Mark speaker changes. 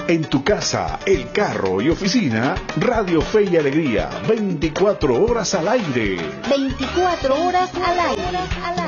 Speaker 1: En tu casa, el carro y oficina, Radio Fe y Alegría, 24 horas al aire.
Speaker 2: 24 horas al aire.